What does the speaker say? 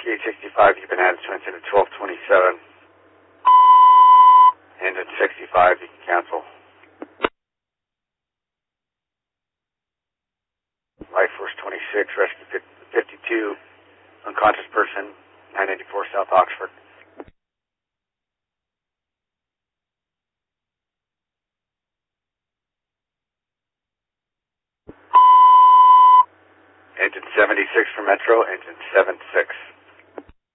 Whiskey 865, you've been added to incident 1227. Engine 65, you can cancel. Life Force 26, Rescue 52, unconscious person, 994 South Oxford. Engine 76 for Metro, engine 76.